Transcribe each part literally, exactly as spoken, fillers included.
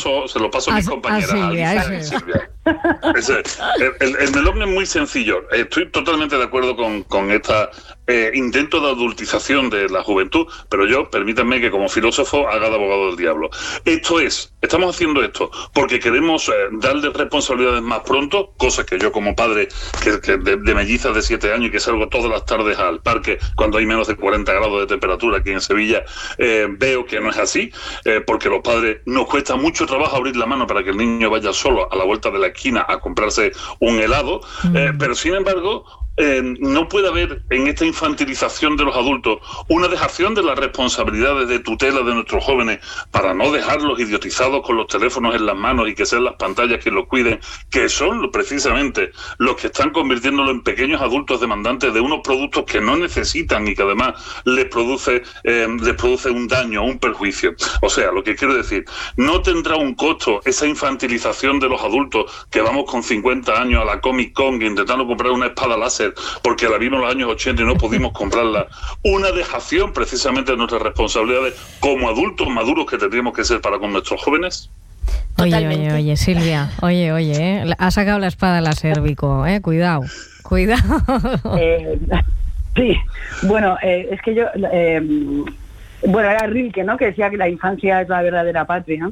paso, se lo paso a, a mis compañeras. A Silvia, a Silvia, Silvia. Ese, el, el, el melón es muy sencillo. Estoy totalmente de acuerdo con, con esta eh, intento de adultización de la juventud, pero yo, permítanme que como filósofo haga de abogado del diablo. Esto es, estamos haciendo esto porque queremos eh, darle responsabilidades más pronto, cosa que yo como padre que, que de, de mellizas de siete años y que salgo todas las tardes al parque cuando hay menos de cuarenta grados de temperatura aquí en Sevilla, eh, veo que no es así, eh, porque los padres nos cuesta mucho trabajo abrir la mano para que el niño vaya solo a la vuelta de la esquina a comprarse un helado, mm. eh, pero sin embargo Eh, no puede haber en esta infantilización de los adultos una dejación de las responsabilidades de tutela de nuestros jóvenes para no dejarlos idiotizados con los teléfonos en las manos y que sean las pantallas que los cuiden, que son precisamente los que están convirtiéndolos en pequeños adultos demandantes de unos productos que no necesitan y que además les produce, eh, les produce un daño, un perjuicio. O sea, lo que quiero decir, no tendrá un costo esa infantilización de los adultos que vamos con cincuenta años a la Comic Con intentando comprar una espada láser porque la vimos en los años ochenta y no pudimos comprarla, una dejación precisamente de nuestras responsabilidades como adultos maduros que tendríamos que ser para con nuestros jóvenes. Oye, Totalmente. oye, oye, Silvia, oye, oye, ¿eh? Ha sacado la espada láser, Vico, eh, cuidado, cuidado. Eh, sí, bueno, eh, es que yo, eh, bueno, era Rilke, ¿no?, que decía que la infancia es la verdadera patria,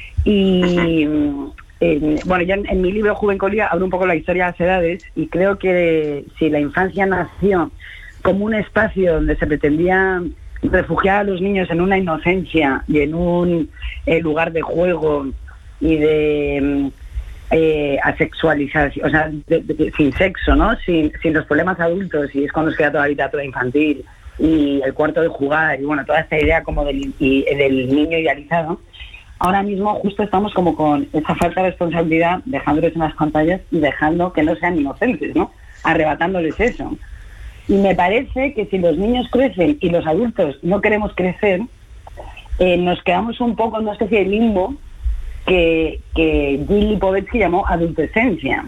y... Eh, bueno, yo en, en mi libro Juvencolía abro un poco la historia de las edades y creo que si la infancia nació como un espacio donde se pretendía refugiar a los niños en una inocencia y en un eh, lugar de juego y de eh, asexualización, o sea, de, de, de, sin sexo, ¿no? Sin, sin los problemas adultos, y es cuando se crea toda la literatura infantil y el cuarto de jugar y bueno, toda esta idea como del, y, del niño idealizado. Ahora mismo justo estamos como con esa falta de responsabilidad, dejándoles en las pantallas y dejando que no sean inocentes, ¿no? Arrebatándoles eso. Y me parece que si los niños crecen y los adultos no queremos crecer, eh, nos quedamos un poco en una especie de limbo que, que Jill Lipovetsky llamó adultescencia.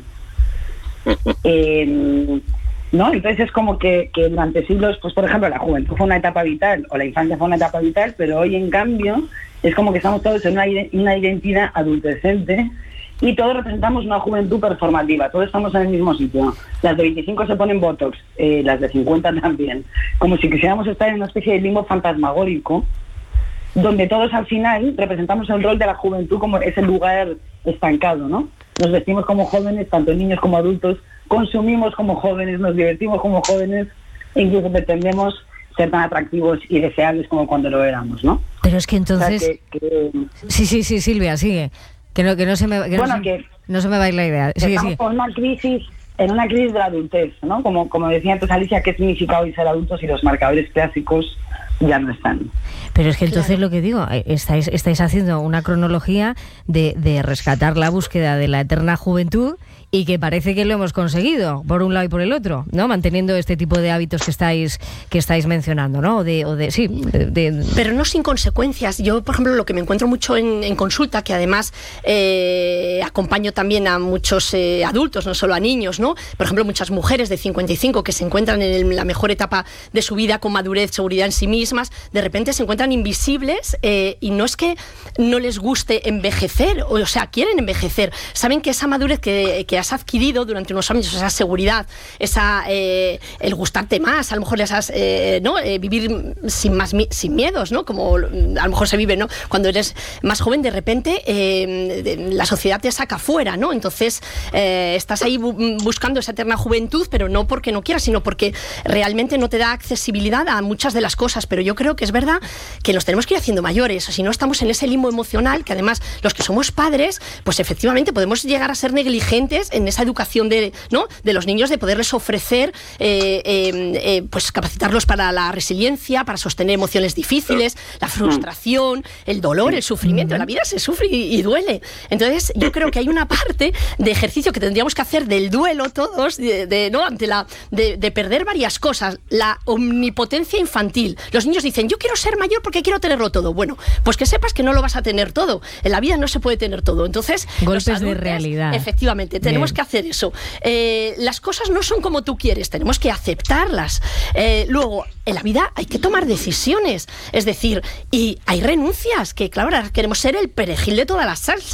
Eh, ¿no? Entonces es como que, que durante siglos, pues por ejemplo, la juventud fue una etapa vital o la infancia fue una etapa vital, pero hoy en cambio es como que estamos todos en una, una identidad adultescente y todos representamos una juventud performativa, todos estamos en el mismo sitio. Las de veinticinco se ponen botox, eh, las de cincuenta también, como si quisiéramos estar en una especie de limbo fantasmagórico, donde todos al final representamos el rol de la juventud como ese lugar estancado, ¿no? Nos vestimos como jóvenes, tanto niños como adultos, consumimos como jóvenes, nos divertimos como jóvenes e incluso pretendemos ser tan atractivos y deseables como cuando lo éramos, ¿no? Pero es que entonces... O sea, que, que... Sí, sí, sí, Silvia, sigue. Que no, que no se me, que bueno, no, que se, no se me va a ir la idea. Sigue, estamos sigue. con una crisis, en una crisis de la adultez, ¿no? Como, como decía antes Alicia, ¿qué significa hoy ser adultos si los marcadores clásicos ya no están? Pero es que entonces claro. Lo que digo, estáis, estáis haciendo una cronología de, de rescatar la búsqueda de la eterna juventud y que parece que lo hemos conseguido por un lado y por el otro, ¿no? Manteniendo este tipo de hábitos que estáis que estáis mencionando, ¿no? O de, o de sí, de, de... pero no sin consecuencias. Yo, por ejemplo, lo que me encuentro mucho en, en consulta, que además eh, acompaño también a muchos eh, adultos, no solo a niños, ¿no? Por ejemplo, muchas mujeres de cincuenta y cinco que se encuentran en el, la mejor etapa de su vida, con madurez, seguridad en sí mismas, de repente se encuentran invisibles eh, y no es que no les guste envejecer, o, o sea, quieren envejecer, saben que esa madurez que, que has adquirido durante unos años, esa seguridad, esa eh, el gustarte más, a lo mejor esas eh, no eh, vivir sin más sin miedos, ¿no? Como a lo mejor se vive, ¿no? Cuando eres más joven, de repente eh, la sociedad te saca fuera, ¿no? Entonces eh, estás ahí bu- buscando esa eterna juventud, pero no porque no quieras, sino porque realmente no te da accesibilidad a muchas de las cosas. Pero yo creo que es verdad que nos tenemos que ir haciendo mayores, o si no estamos en ese limbo emocional, que además los que somos padres, pues efectivamente podemos llegar a ser negligentes en esa educación de, ¿no? de los niños, de poderles ofrecer eh, eh, eh, pues capacitarlos para la resiliencia, para sostener emociones difíciles, la frustración, el dolor, el sufrimiento. La vida se sufre y, y duele. Entonces yo creo que hay una parte de ejercicio que tendríamos que hacer del duelo todos, de, de, ¿no? ante la de, de perder varias cosas. La omnipotencia infantil. Los niños dicen, yo quiero ser mayor porque quiero tenerlo todo. Bueno, pues que sepas que no lo vas a tener todo. En la vida no se puede tener todo. Entonces, golpes adultos, de realidad. Efectivamente, tenemos Bien. que hacer eso. Eh, las cosas no son como tú quieres, tenemos que aceptarlas. Eh, luego, en la vida hay que tomar decisiones. Es decir, y hay renuncias, que claro, ahora queremos ser el perejil de todas las salsas.